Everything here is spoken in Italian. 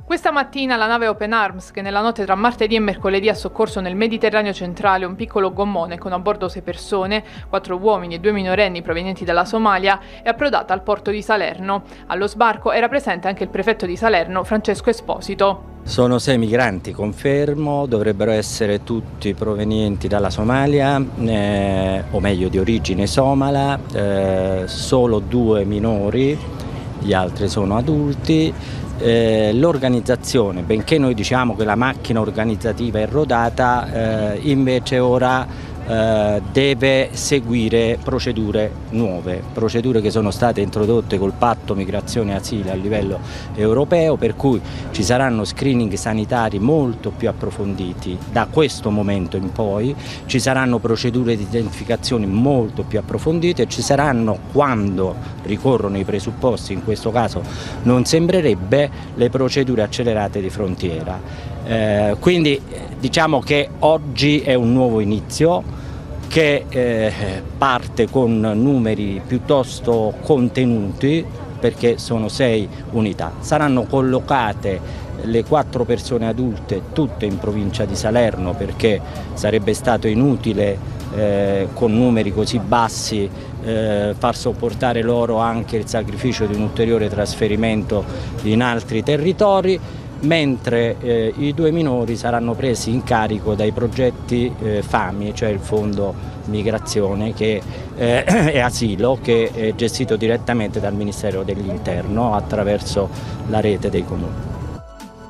Questa mattina la nave Open Arms, che nella notte tra martedì e mercoledì ha soccorso nel Mediterraneo centrale un piccolo gommone con a bordo 6 persone, 4 uomini e 2 minorenni provenienti dalla Somalia, è approdata al porto di Salerno. Allo sbarco era presente anche il prefetto di Salerno, Francesco Esposito. Sono 6 migranti, confermo, dovrebbero essere tutti provenienti dalla Somalia, o meglio di origine somala, solo 2 minori, gli altri sono adulti. L'organizzazione, benché noi diciamo che la macchina organizzativa è rodata, invece ora deve seguire procedure nuove, procedure che sono state introdotte col patto migrazione e asilo a livello europeo, per cui ci saranno screening sanitari molto più approfonditi da questo momento in poi, ci saranno procedure di identificazione molto più approfondite e ci saranno, quando ricorrono i presupposti, in questo caso non sembrerebbe, le procedure accelerate di frontiera. Quindi diciamo che oggi è un nuovo inizio che parte con numeri piuttosto contenuti, perché sono 6 unità. Saranno collocate le 4 persone adulte tutte in provincia di Salerno, perché sarebbe stato inutile con numeri così bassi far sopportare loro anche il sacrificio di un ulteriore trasferimento in altri territori, mentre i 2 minori saranno presi in carico dai progetti FAMI, cioè il Fondo Migrazione e Asilo, che è gestito direttamente dal Ministero dell'Interno attraverso la rete dei comuni.